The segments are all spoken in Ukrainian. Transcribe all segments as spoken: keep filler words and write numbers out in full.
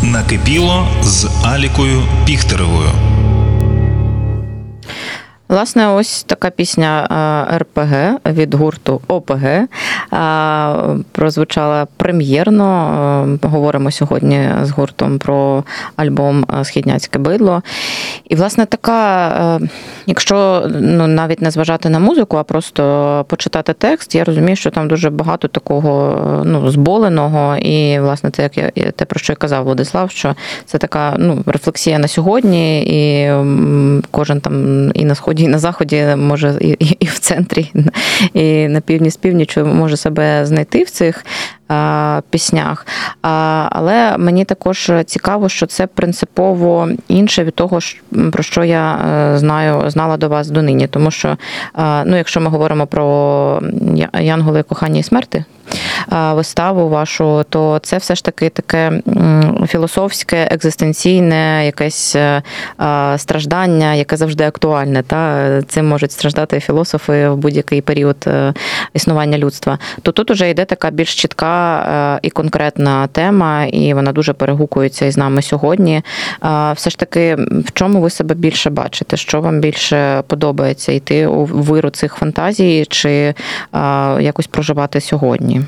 Накипіло з Алікою Піхтеревою. Власне, ось така пісня ер пе ге від гурту о пе ге прозвучала прем'єрно. Говоримо сьогодні з гуртом про альбом «Східняцьке бидло». І, власне, така, якщо ну, навіть не зважати на музику, а просто почитати текст, я розумію, що там дуже багато такого ну, зболеного. І, власне, це, як я, те, про що я казав Владислав, що це така ну, рефлексія на сьогодні, і кожен там і на сході, і на заході, може і, і, і в центрі, і на півдні з північю може себе знайти в цих а, піснях. А, але мені також цікаво, що це принципово інше від того, про що я знаю, знала до вас донині. Тому що, а, ну, якщо ми говоримо про «Янголи, кохання і смерти», виставу вашу, то це все ж таки таке філософське, екзистенційне якесь страждання, яке завжди актуальне. Та? Цим можуть страждати філософи в будь-який період існування людства. То тут уже йде така більш чітка і конкретна тема, і вона дуже перегукується із нами сьогодні. Все ж таки, в чому ви себе більше бачите? Що вам більше подобається? Йти у виру цих фантазій чи якось проживати сьогодні?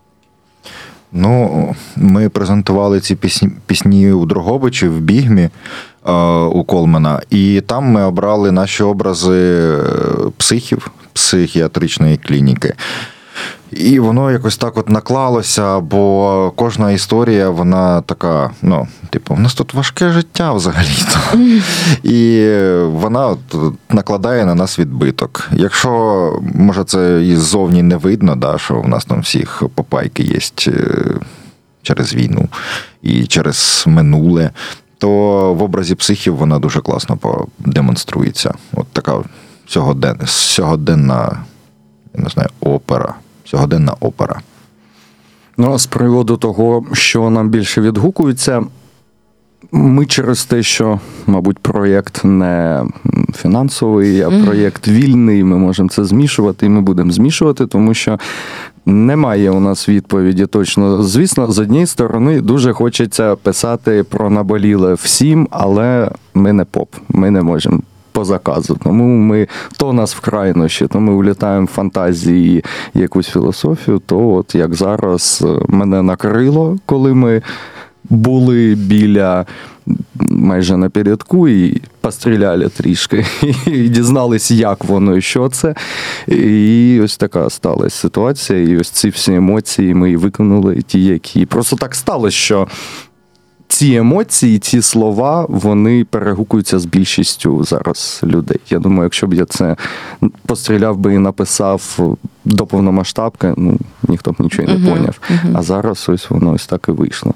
Ну, ми презентували ці пісні, пісні у Дрогобичі, в Бігмі е, у Колмана, і там ми обрали наші образи психів, психіатричної клініки. І воно якось так от наклалося, бо кожна історія, вона така, ну, типу, в нас тут важке життя взагалі-то. І вона от накладає на нас відбиток. Якщо, може, це і ззовні не видно, да, що в нас там всіх попайки є через війну і через минуле, то в образі психів вона дуже класно демонструється. От така сьогоденна, сьогоденна, я не знаю, опера. Сьогоденна опера. Ну, з приводу того, що нам більше відгукується, ми через те, що, мабуть, проєкт не фінансовий, а проєкт вільний, ми можемо це змішувати, і ми будемо змішувати, тому що немає у нас відповіді точно. Звісно, з однієї сторони, дуже хочеться писати про наболіле всім, але ми не поп, ми не можемо по заказу. Тому ми, то у нас в крайнощі, то ми влітаємо в фантазії і якусь філософію, то от як зараз мене накрило, коли ми були біля майже напередку і постріляли трішки, і дізнались, як воно і що це. І ось така сталася ситуація, і ось ці всі емоції ми виконали, ті, які... Просто так сталося, що ці емоції, ці слова, вони перегукуються з більшістю зараз людей. Я думаю, якщо б я це постріляв би і написав до повномасштабки, ну, ніхто б нічого не uh-huh. поняв. Uh-huh. А зараз ось воно ось так і вийшло.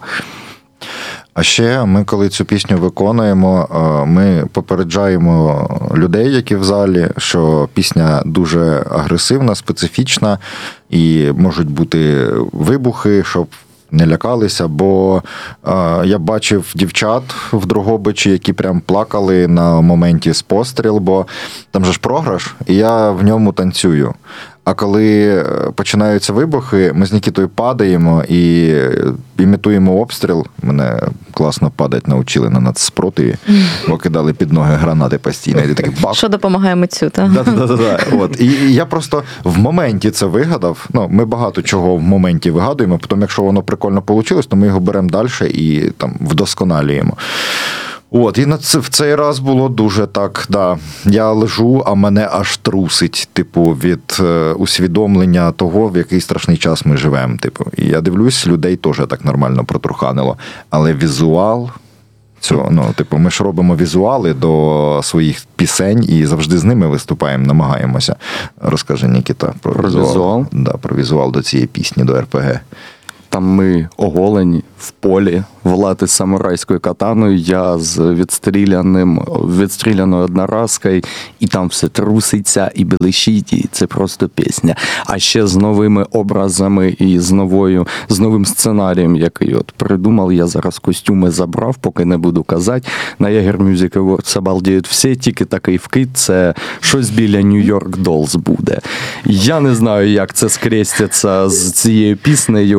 А ще ми, коли цю пісню виконуємо, ми попереджаємо людей, які в залі, що пісня дуже агресивна, специфічна, і можуть бути вибухи, щоб не лякалися, бо е, я бачив дівчат в Дрогобичі, які прям плакали на моменті з постріл, бо там же ж програш, і я в ньому танцюю. А коли починаються вибухи, ми з Нікітою падаємо і імітуємо обстріл. Мене класно падати навчили на нацспротиві, бо кидали під ноги гранати постійно. І такий бах. Що допомагає митцю, так? Да-да-да. От. І я просто в моменті це вигадав. Ну, ми багато чого в моменті вигадуємо, потім, якщо воно прикольно вийшло, то ми його беремо далі і там вдосконалюємо. От, і на це, в цей раз було дуже так, да, я лежу, а мене аж трусить, типу, від е, усвідомлення того, в який страшний час ми живемо, типу. І я дивлюсь, людей теж так нормально протруханило. Але візуал, цього, ну, типу, ми ж робимо візуали до своїх пісень і завжди з ними виступаємо, намагаємося. Розкажи, Нікіта, про, про візуал. візуал? Да, про візуал до цієї пісні, до ер пе ге. Там ми оголені в полі, Влад із самурайською катаною, я з відстріляним, відстріляною одноразкою, і там все труситься і блищить, і це просто пісня. А ще з новими образами і з новою, з новим сценарієм, який от придумав, я зараз костюми забрав, поки не буду казати. На Ягер Music Awards обалдіють всі, тільки такий вкид, це щось біля New York Dolls буде. Я не знаю, як це скреститься з цією піснею, але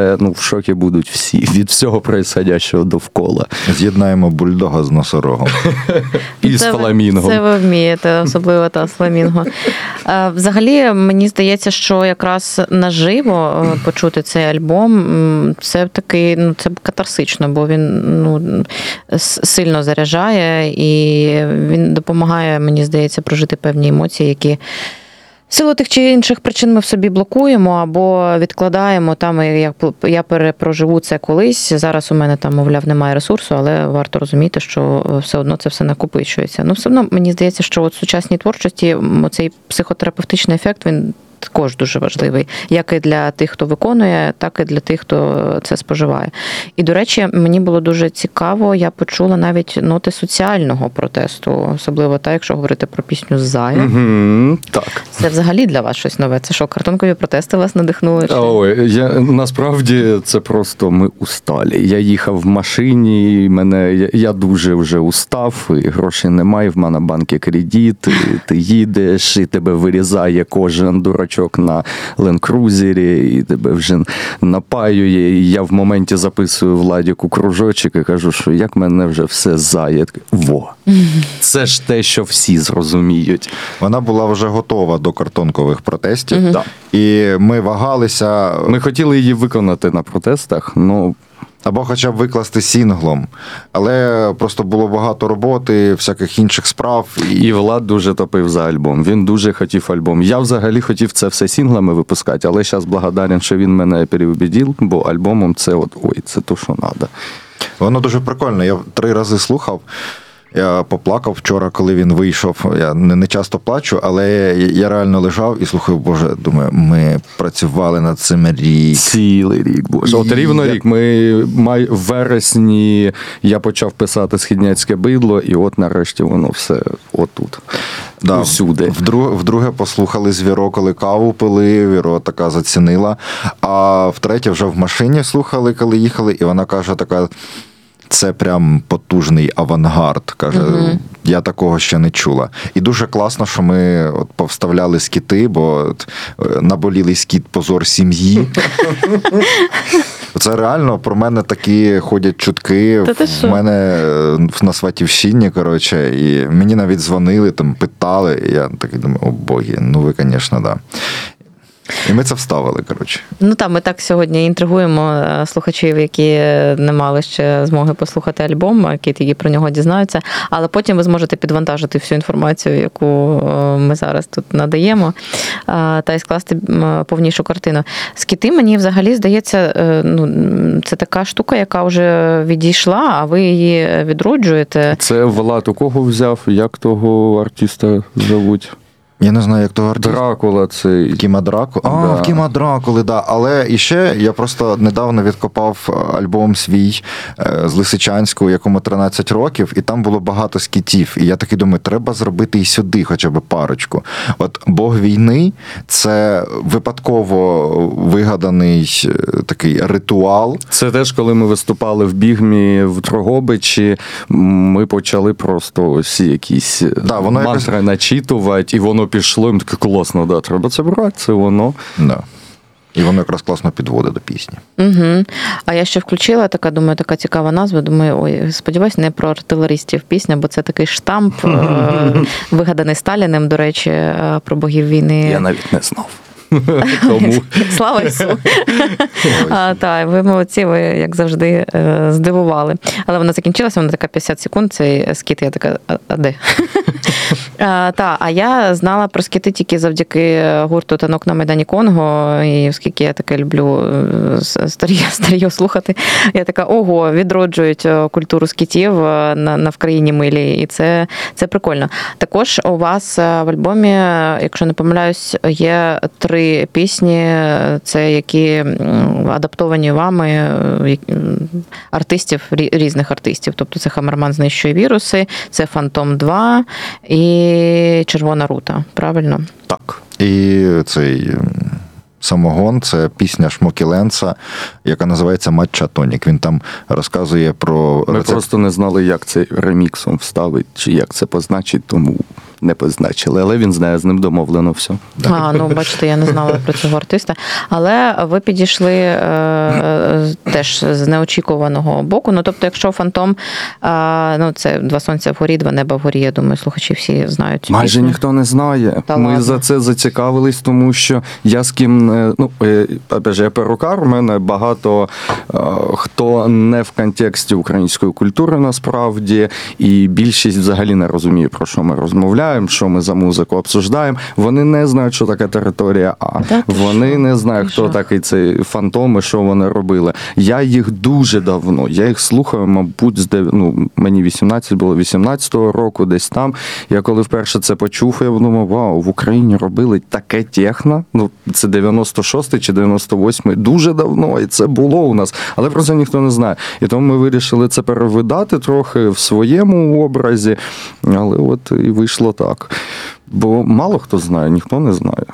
але ну, в шокі будуть всі від всього происходящого довкола. З'єднаємо бульдога з носорогом. І з Це ви- фламінгом. Це ви вмієте, особливо та з фламінго. Е, Взагалі, мені здається, що якраз наживо е, почути цей альбом, м, це такий, ну, це катарсично, бо він ну, с- сильно заряджає і він допомагає, мені здається, прожити певні емоції, які в силу тих чи інших причин ми в собі блокуємо або відкладаємо там, і я, я перепроживу це колись. Зараз у мене там, мовляв, немає ресурсу, але варто розуміти, що все одно це все накопичується. Ну, все одно мені здається, що от в сучасній творчості цей психотерапевтичний ефект, він також дуже важливий, як і для тих, хто виконує, так і для тих, хто це споживає. І, до речі, мені було дуже цікаво, я почула навіть ноти соціального протесту, особливо так, якщо говорити про пісню «Зая». Угу, так. Це взагалі для вас щось нове? Це що, картонкові протести вас надихнули? Чи? Ой, я, насправді це просто ми усталі. Я їхав в машині, і мене, я, я дуже вже устав, і грошей немає, в мене банки кредит, і ти їдеш, і тебе вирізає кожен дурачок на ленд-крузері, і тебе вже напаює. І я в моменті записую Владіку кружочок і кажу, що як мене вже все зає. Во! Це ж те, що всі зрозуміють. Вона була вже готова до картонкових протестів. Мгм. Да. І ми вагалися, Ми хотіли її виконати на протестах, ну або хоча б викласти сінглом. Але просто було багато роботи, всяких інших справ. і Влад дуже топив за альбом. Він дуже хотів альбом. Я взагалі хотів це все сінглами випускати, але зараз благодарен, що він мене переубедив, бо альбомом це от ой, це то, що треба. Воно дуже прикольно. Я три рази слухав. Я поплакав вчора, коли він вийшов. Я не, не часто плачу, але я, я реально лежав і слухаю, боже, думаю, ми працювали над цим рік. Цілий рік, боже. От рівно Я- рік. Ми май в вересні я почав писати «Східняцьке бидло», і от нарешті воно все отут. Да, Усюди. Вдруге, вдруге послухали з Віро, коли каву пили, Віро така зацінила. А втретє вже в машині слухали, коли їхали, і вона каже така, це прям потужний авангард. Каже, Мгм. я такого ще не чула. І дуже класно, що ми от повставляли скіти, бо от, е, наболілий скіт «Позор сім'ї». Це реально про мене такі ходять чутки. Та ти В що? мене е, на Сватівщині, коротше, і мені навіть дзвонили, там питали. І я такий думаю, о боги, ну ви, звісно, да. І ми це вставили, коротше. Ну так, ми так сьогодні інтригуємо е, слухачів, які не мали ще змоги послухати альбом, які тільки про нього дізнаються. Але потім ви зможете підвантажити всю інформацію, яку е, ми зараз тут надаємо, е, та й скласти м, повнішу картину. Скіти, мені взагалі здається, е, ну, це така штука, яка вже відійшла, а ви її відроджуєте. Це Влад у кого взяв? Як того артиста зовуть? Я не знаю, як того артиста. Дракула цей. Кіма Драку. А, Да. в Кіма Дракули, да. Але іще я просто недавно відкопав альбом свій е, з Лисичанського, якому тринадцять років, і там було багато скітів. І я такий думаю, треба зробити і сюди хоча б парочку. От Бог війни – це випадково вигаданий е, такий ритуал. Це теж, коли ми виступали в Бігмі в Дрогобичі, ми почали просто ось якісь Да, воно мантри якось- начитувати, і воно пішло, і ми таке класно, да, треба це брати, це воно. Да. І воно якраз класно підводить до пісні. Угу. А я ще включила, така, думаю, така цікава назва. Думаю, ой, сподіваюсь, не про артилеристів пісня, бо це такий штамп, е, вигаданий Сталіним, до речі, е, про богів війни. Я навіть не знав. Тому Слава Ісу! А, так, ви молодці, ви, як завжди, е, здивували. Але вона закінчилася, вона така п'ятдесят секунд, цей скіт, я така, а, а де? А, та, а я знала про скіти тільки завдяки гурту «Танок на Майдані Конго», і оскільки я таке люблю е, старі, старі слухати, я така, ого, відроджують е, культуру скітів е, на, на Вкраїні милій, і це, це прикольно. Також у вас е, в альбомі, якщо не помиляюсь, є три пісні, це які м, адаптовані вами е, як- м, артистів, рі- різних артистів. Тобто це «Хамерман знищує віруси», це «Фантом два» і «Червона рута». Правильно? так. І цей ем, «Самогон» – це пісня Шмокі Ленца, яка називається «Матча Тонік». Він там розказує про Ми рецепт. просто не знали, як це реміксом вставити, чи як це позначить, тому не позначили, але він знає, з ним домовлено все. А, ну, бачите, я не знала про цього артиста. Але ви підійшли е, теж з неочікуваного боку. Ну, тобто, якщо «Фантом», е, ну, це «Два сонця вгорі, два неба вгорі», я думаю, слухачі всі знають цю Майже пісню. ніхто не знає. Та Ми ладно. за це зацікавились, тому що я з ким, е, ну, е, опять же, я перукар, у мене багато е, хто не в контексті української культури насправді, і більшість взагалі не розуміє, про що ми розмовляємо, що ми за музику обсуждаємо. Вони не знають, що таке територія А. Та ти Вони що? не знають, Ти хто що? такий цей «Фантом» і що вони робили. Я їх дуже давно, я їх слухаю, мабуть, з дев- ну, мені вісімнадцять було, вісімнадцятого року, десь там. Я коли вперше це почув, я думав, вау, в Україні робили таке техно. Ну, це дев'яносто шостий чи дев'яносто восьмий, дуже давно, і це було у нас. Але про це ніхто не знає. І тому ми вирішили це перевидати трохи в своєму образі, але от і вийшло так. Бо мало хто знає, ніхто не знає.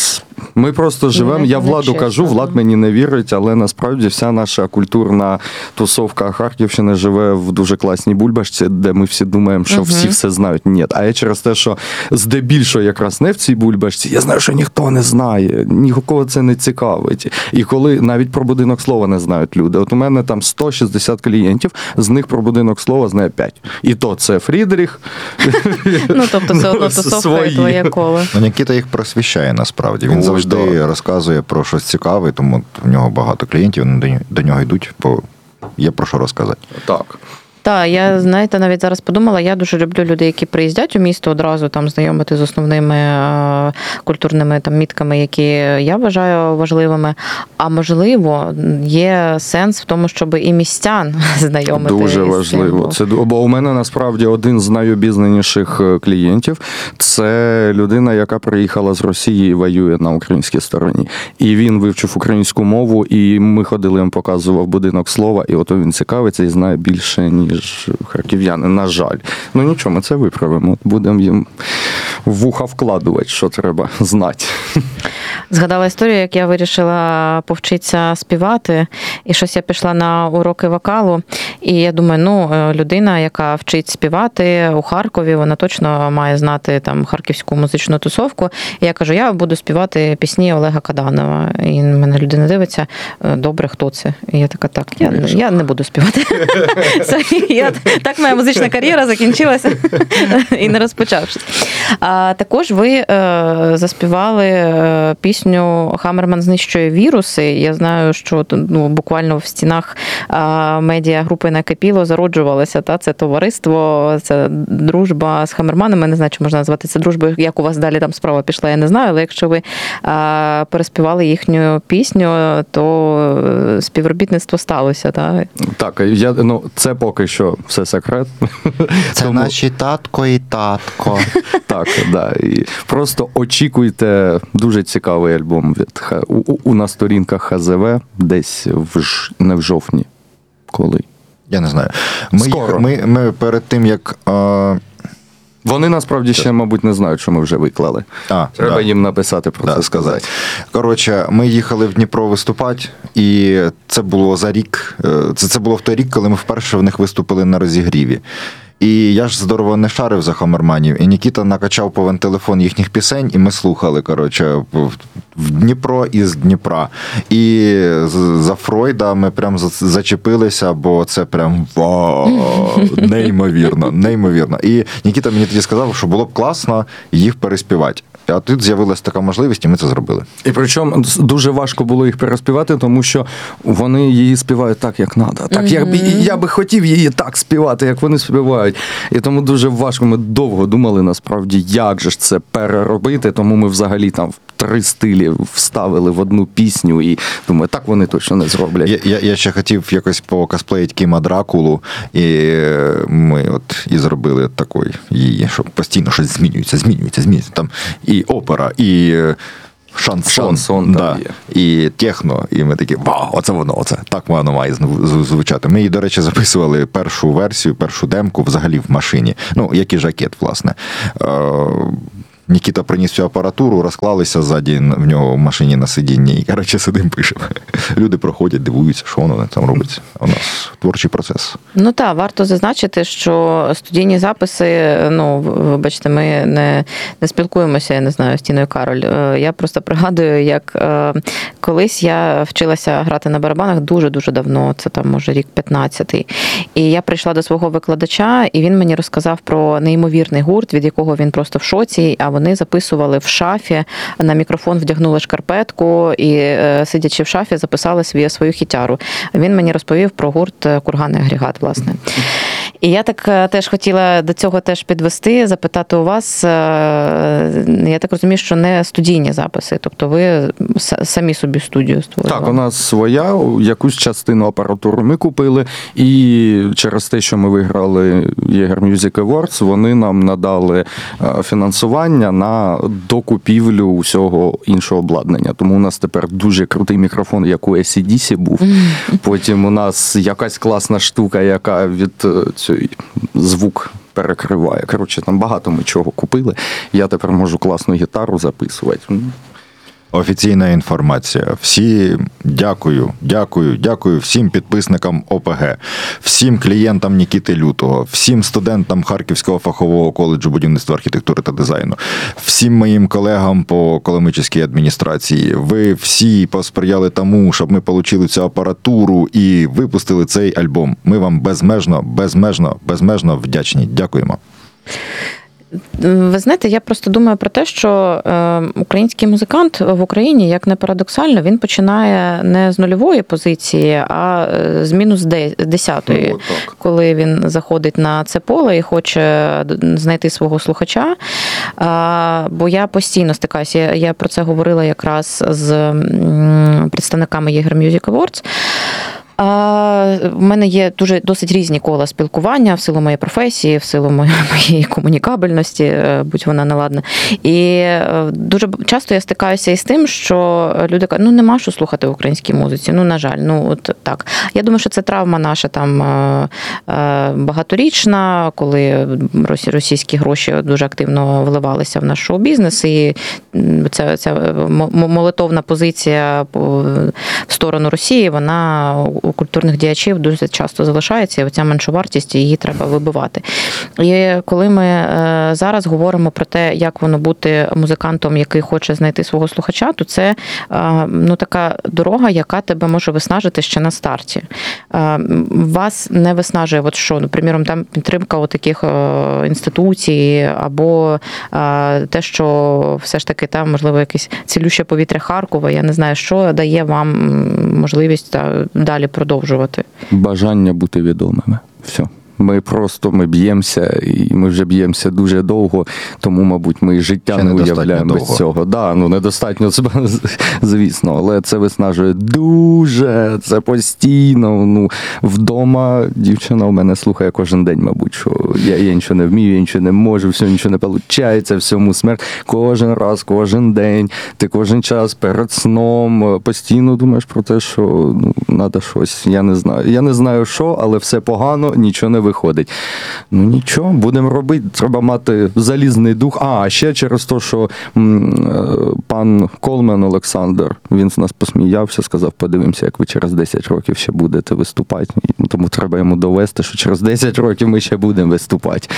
Ми просто живемо, я Владу нечесно. кажу, Влад мені не вірить, але насправді вся наша культурна тусовка Харківщини живе в дуже класній бульбашці, де ми всі думаємо, що Мгм. всі все знають. Ні. А я через те, що здебільшого якраз не в цій бульбашці, я знаю, що ніхто не знає, нікого це не цікавить. І коли навіть про будинок слова не знають люди. От у мене там сто шістдесят клієнтів, з них про будинок слова знає п'ять. І то це Фрідріх. Ну, тобто, це одно тусовка Свої. і твоє коло. Ну, Нікіта їх просвіщає насправді. Він О, завжди да. розказує про щось цікаве, тому в нього багато клієнтів, вони до нього- до нього йдуть, бо є про що розказати. Так. Так, я, знаєте, навіть зараз подумала, я дуже люблю людей, які приїздять у місто одразу там знайомити з основними е, культурними там мітками, які я вважаю важливими. А можливо, є сенс в тому, щоб і містян знайомити. Дуже з цим. важливо. Це бо у мене насправді один з найобізнаніших клієнтів це людина, яка приїхала з Росії і воює на українській стороні. І він вивчив українську мову, і ми ходили, він показував будинок слова, і от він цікавиться і знає більше, ніж харків'яни. На жаль. Ну нічого, ми це виправимо. Будемо їм в вуха вкладувати, що треба знати. Згадала історію, як я вирішила повчитися співати, і щось я пішла на уроки вокалу, і я думаю, ну, людина, яка вчить співати у Харкові, вона точно має знати там харківську музичну тусовку. І я кажу, я буду співати пісні Олега Каданова. І на мене людина дивиться, добре, хто це? І я така, так, я, я не буду співати. Я, так моя музична кар'єра закінчилася і не розпочавшись. А також ви е, заспівали е, пісню «Хамерман знищує віруси». Я знаю, що ну, буквально в стінах е, медіагрупи «Накипіло» зароджувалося та, це товариство, це дружба з Хамерманами. Не знаю, чи можна назвати це дружбою. Як у вас далі там справа пішла, я не знаю. Але якщо ви е, переспівали їхню пісню, то співробітництво сталося. Та? Так, я, ну, це поки що все секрет. Це Тому- наші татко і татко. Так, да. І просто очікуйте дуже цікавий альбом від Х- у, у, у на сторінках Х З В десь в ж, не в жовтні. Коли? Я не знаю. Ми, їх- Скоро. ми, ми перед тим, як... Е, Вони насправді ще, мабуть, не знають, що ми вже виклали. а, Треба да. їм написати про Да, це сказати. Коротше, ми їхали в Дніпро виступати, і це було за рік. е, Це, це було в той рік, коли ми вперше в них виступили на розігріві. І я ж здорово не шарив за Хамерманів, і Нікіта накачав повен телефон їхніх пісень, і ми слухали, коротше, в- в Дніпро із Дніпра. І з- за Фройда ми прям за- зачепилися, бо це прям вау, неймовірно, неймовірно. І Нікіта мені тоді сказав, що було б класно їх переспівати. А тут з'явилася така можливість, і ми це зробили. І причому дуже важко було їх переспівати, тому що вони її співають так, як треба. Так, як би, я би хотів її так співати, як вони співають. І тому дуже важко. Ми довго думали, насправді, як же ж це переробити, тому ми взагалі там в три стилі вставили в одну пісню і думаю, так вони точно не зроблять. Я, я, я ще хотів якось покосплеїти Кіма Дракулу, і ми от і зробили такої її, що постійно щось змінюється, змінюється, змінюється. Там і опера, і шансон, Шансон, да, там є. і техно. І ми такі, вау, оце воно, оце так воно має зв- зв- звучати. Ми її, до речі, записували першу версію, першу демку взагалі в машині. Ну, як і жакет, власне. Е, Нікіта приніс цю апаратуру, розклалися ззаді в нього в машині на сидінні. І, коротше, сидимо, пишемо. Люди проходять, дивуються, що воно там робиться. У нас творчий процес. Ну так, варто зазначити, що студійні записи, ну, вибачте, ми не, не спілкуємося, я не знаю, з Тіною Кароль. Я просто пригадую, як е, колись я вчилася грати на барабанах дуже-дуже давно, це там, може, рік п'ятнадцятий. І я прийшла до свого викладача, і він мені розказав про неймовірний гурт, від якого він просто в шоці, а вони записували в шафі, на мікрофон вдягнули шкарпетку і, сидячи в шафі, записали свою, свою хітяру. Він мені розповів про гурт «Курганний агрегат», власне. І я так теж хотіла до цього теж підвести, запитати у вас, я так розумію, що не студійні записи, тобто ви самі собі студію створили. Так, у нас своя, якусь частину апаратури ми купили, і через те, що ми виграли Jaeger Music Awards, вони нам надали фінансування на докупівлю усього іншого обладнання. Тому у нас тепер дуже крутий мікрофон, як у ей сі ді сі був. Потім у нас якась класна штука, яка від цей звук перекриває. Коротше, там багато ми чого купили. Я тепер можу класну гітару записувати. Офіційна інформація. Всі дякую, дякую, дякую всім підписникам О Пе Ге, всім клієнтам Нікіти Лютого, всім студентам Харківського фахового коледжу будівництва, архітектури та дизайну, всім моїм колегам по Коломийській адміністрації. Ви всі посприяли тому, щоб ми отримали цю апаратуру і випустили цей альбом. Ми вам безмежно, безмежно, безмежно вдячні. Дякуємо. Ви знаєте, я просто думаю про те, що е, український музикант в Україні, як не парадоксально, він починає не з нульової позиції, а з мінус десятої, ну, коли він заходить на це поле і хоче знайти свого слухача. Е, бо я постійно стикаюся, я, я про це говорила якраз з представниками Jaeger Music Awards. У мене є дуже досить різні кола спілкування в силу моєї професії, в силу моєї комунікабельності, будь вона неладна. І дуже часто я стикаюся із тим, що люди кажуть, ну нема що слухати в українській музиці, ну на жаль, ну от так. Я думаю, що це травма наша там багаторічна, коли російські гроші дуже активно вливалися в наш шоу-бізнес, і ця, ця молитовна позиція в сторону Росії, вона у культурних діячів дуже часто залишається, і оця меншовартість, її треба вибивати. І коли ми зараз говоримо про те, як воно бути музикантом, який хоче знайти свого слухача, то це ну, така дорога, яка тебе може виснажити ще на старті. Вас не виснажує, от що, ну, приміром, там підтримка таких інституцій, або те, що все ж таки там, можливо, якесь цілюще повітря Харкова, я не знаю, що дає вам можливість далі продовжувати. Бажання бути відомими. Все. Ми просто ми б'ємося, і ми вже б'ємося дуже довго, тому, мабуть, ми життя Ще не уявляємо без довго. цього. Да, ну недостатньо, звісно, але це виснажує дуже, це постійно. Ну, вдома дівчина у мене слухає кожен день, мабуть, що я, я нічого не вмію, я нічого не можу, все нічого не виходить, всьому смерть. Кожен раз, кожен день, ти кожен час перед сном постійно думаєш про те, що ну, треба щось, я не знаю. Я не знаю що, але все погано, нічого не виходить. Ну нічого, будемо робити. Треба мати залізний дух. А, ще через те, що м, пан Колмен Олександр, він з нас посміявся, сказав, подивимося, як ви через десять років ще будете виступати. Тому треба йому довести, що через десять років ми ще будемо виступати.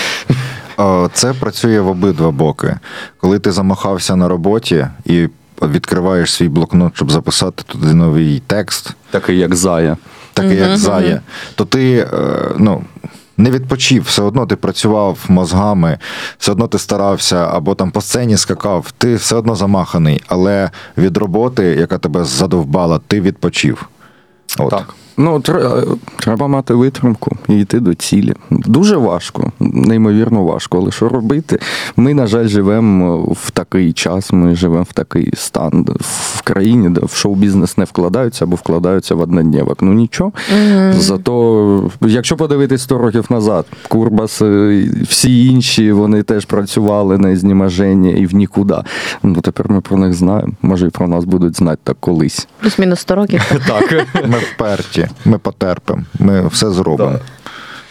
Це працює в обидва боки. Коли ти замахався на роботі і відкриваєш свій блокнот, щоб записати туди новий текст. Такий, як Зая. Такий, як Зая. То ти, ну, не відпочив, все одно ти працював мозгами, все одно ти старався, або там по сцені скакав, ти все одно замаханий, але від роботи, яка тебе задовбала, ти відпочив. От. Так. Ну, треба мати витримку і йти до цілі. Дуже важко, неймовірно важко, але що робити? Ми, на жаль, живемо в такий час, ми живемо в такий стан в країні, де в шоу-бізнес не вкладаються або вкладаються в однодневок. Ну нічого. Mm-hmm. Зато, якщо подивитись сто років назад, Курбас, всі інші, вони теж працювали на знімаження і в нікуди. Ну, тепер ми про них знаємо. Може, і про нас будуть знати так колись. Плюс-мінус сто років. Так. Ми вперті, ми потерпимо, ми все зробимо.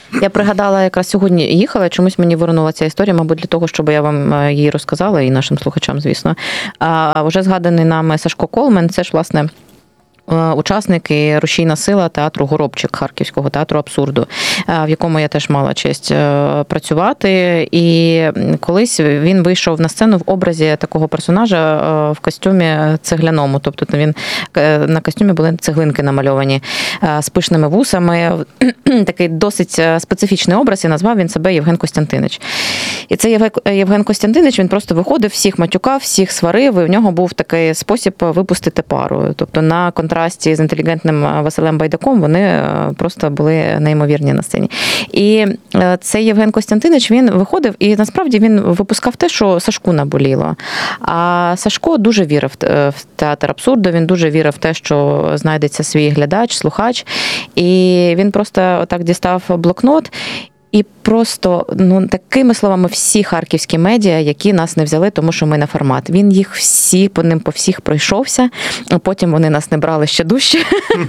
Я пригадала, якраз сьогодні їхала, чомусь мені вернула ця історія, мабуть, для того, щоб я вам її розказала, і нашим слухачам, звісно. А вже згаданий нами Сашко Колмен, це ж, власне, учасник і рушійна сила театру «Горобчик», Харківського театру абсурду, в якому я теж мала честь працювати. І колись він вийшов на сцену в образі такого персонажа в костюмі цегляному. Тобто він на костюмі були цеглинки намальовані з пишними вусами. Такий досить специфічний образ, і назвав він себе Євген Костянтинич. І цей Євген Костянтинич, він просто виходив, всіх матюкав, всіх сварив, і в нього був такий спосіб випустити пару. Тобто на контрасті з інтелігентним Василем Байдаком вони просто були неймовірні на сцені. І цей Євген Костянтинич, він виходив, і насправді він випускав те, що Сашку наболіло. А Сашко дуже вірив в театр абсурду, він дуже вірив в те, що знайдеться свій глядач, слухач. І він просто отак дістав блокнот, і просто, ну, такими словами, всі харківські медіа, які нас не взяли, тому що ми на формат. Він їх всі, по ним по всіх пройшовся, а потім вони нас не брали ще дужче.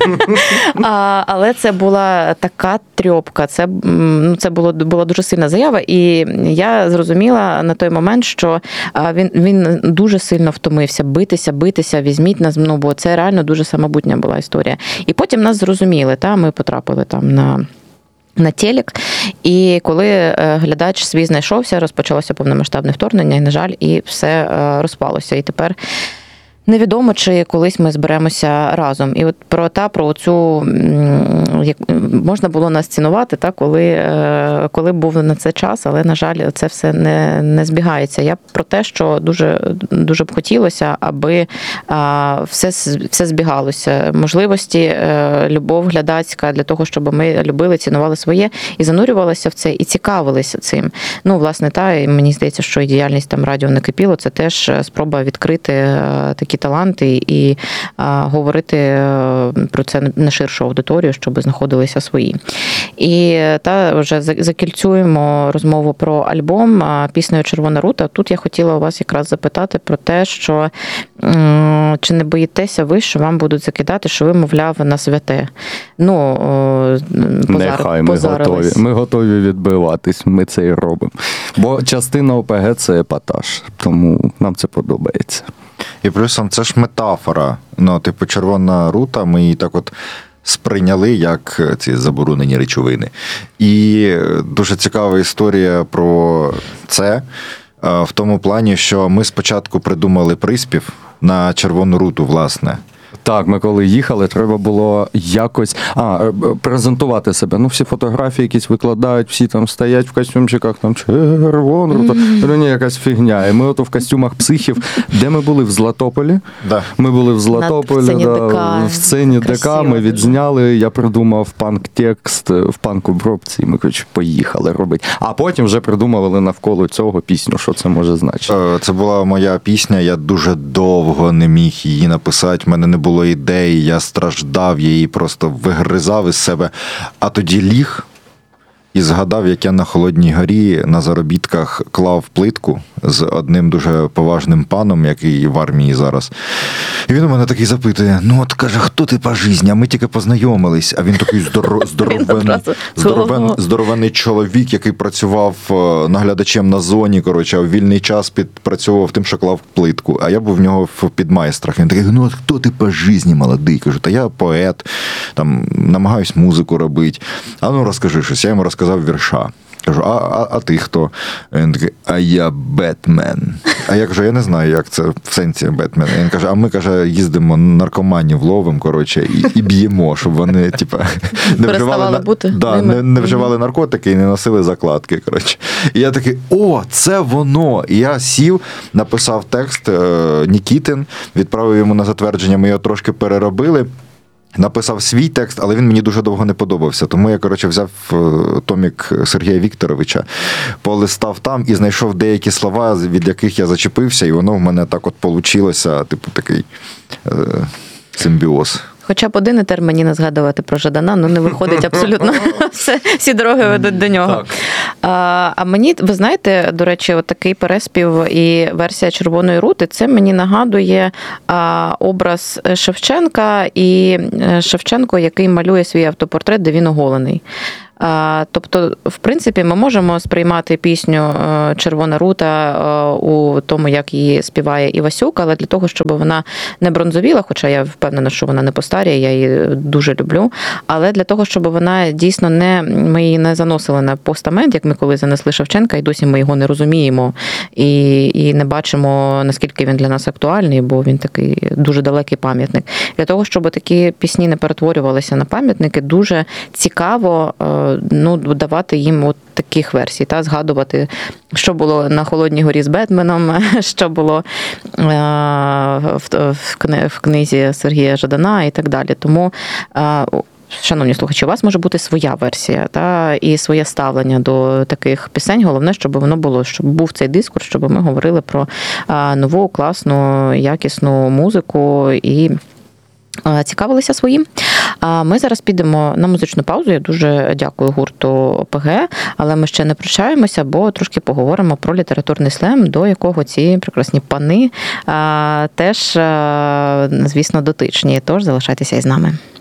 а, але це була така трьопка, це, ну, це було, була дуже сильна заява, і я зрозуміла на той момент, що він, він дуже сильно втомився битися, битися, візьміть нас, ну, бо це реально дуже самобутня була історія. І потім нас зрозуміли, та, ми потрапили там на... на телек, і коли глядач свій знайшовся, розпочалося повномасштабне вторгнення, і, на жаль, і все розпалося. І тепер невідомо, чи колись ми зберемося разом. І от про та, про цю, як можна було нас цінувати, та, коли, коли був на це час, але, на жаль, це все не, не збігається. Я про те, що дуже, дуже б хотілося, аби все, все збігалося. Можливості, любов глядацька для того, щоб ми любили, цінували своє і занурювалися в це, і цікавилися цим. Ну, власне, та, і мені здається, що і діяльність там радіо «Не кипіло» – це теж спроба відкрити такі таланти і а, говорити про це на ширшу аудиторію, щоб знаходилися свої. І та вже закільцюємо розмову про альбом піснею «Червона рута». Тут я хотіла у вас якраз запитати про те, що чи не боїтеся ви, що вам будуть закидати, що ви, мовляв, на святе? Ну, позар... Нехай, ми готові. Ми готові відбиватись, ми це і робимо. Бо частина ОПГ – це епатаж, тому нам це подобається. І плюсом це ж метафора. Ну, типу, червона рута, ми її так от сприйняли як ці заборонені речовини. І дуже цікава історія про це в тому плані, що ми спочатку придумали приспів на червону руту, власне. Так, ми коли їхали, треба було якось а, презентувати себе. Ну, всі фотографії якісь викладають, всі там стоять в костюмчиках, там червоно, mm-hmm. ні, якась фігня. І ми ото в костюмах психів, де ми були в Златополі. Да. Ми були в Златополі, в сцені да, ДК, в сцені ДК, ми відзняли, я придумав панк-текст в панк-обробці, і ми, коротше, поїхали робити. А потім вже придумували навколо цього пісню, що це може значити. Це була моя пісня, я дуже довго не міг її написати, в мене не було ідеї, я страждав, я її просто вигризав із себе, а тоді ліг і згадав, як я на Холодній горі на заробітках клав плитку з одним дуже поважним паном, який в армії зараз. І він у мене такий запитує, ну от, каже, хто ти по житті? А ми тільки познайомились. А він такий здоров... здоровенний, здоровен... здоровенний чоловік, який працював наглядачем на зоні, коротше, а в вільний час підпрацьовував тим, що клав плитку. А я був в нього в підмайстрах. Він такий, ну от хто ти по житті, молодий? Кажу, та я поет, там, намагаюсь музику робити. А ну розкажи щось. Я йому розказав вірша. Кажу, а, а, а ти хто? Він такий, а я Бетмен. А я кажу, я не знаю, як це в сенсі Бетмен. Він каже, а ми, каже, їздимо наркоманів ловимо, коротше, і, і б'ємо, щоб вони, типа, не вживали, бути да, не, не вживали наркотики і не носили закладки, коротше. І я такий, о, це воно! І я сів, написав текст е, Нікітин, відправив йому на затвердження, ми його трошки переробили. Написав свій текст, але він мені дуже довго не подобався. Тому я, коротше, взяв томік Сергія Вікторовича, полистав там і знайшов деякі слова, від яких я зачепився, і воно в мене так от получилося, типу, такий е, симбіоз. Хоча б один етер мені не згадувати про Жадана, ну не виходить абсолютно все, всі дороги ведуть до нього. А, а мені, ви знаєте, до речі, от такий переспів і версія «Червоної рути», це мені нагадує а, образ Шевченка і Шевченко, який малює свій автопортрет, де він оголений. Тобто, в принципі, ми можемо сприймати пісню «Червона рута» у тому, як її співає Івасюк, але для того, щоб вона не бронзовіла, хоча я впевнена, що вона не постаріє, я її дуже люблю, але для того, щоб вона дійсно не, ми її не заносили на постамент, як ми коли занесли Шевченка, і досі ми його не розуміємо і, і не бачимо, наскільки він для нас актуальний, бо він такий дуже далекий пам'ятник. Для того, щоб такі пісні не перетворювалися на пам'ятники, дуже цікаво, ну, давати їм от таких версій, та, згадувати, що було на Холодній горі з Бетменом, що було в книзі Сергія Жадана і так далі. Тому, шановні слухачі, у вас може бути своя версія, та, і своє ставлення до таких пісень. Головне, щоб воно було, щоб був цей дискурс, щоб ми говорили про нову, класну, якісну музику і цікавилися своїм. А ми зараз підемо на музичну паузу. Я дуже дякую гурту ОПГ, але ми ще не прощаємося, бо трошки поговоримо про літературний слем, до якого ці прекрасні пани теж, звісно, дотичні. Тож залишайтеся із нами.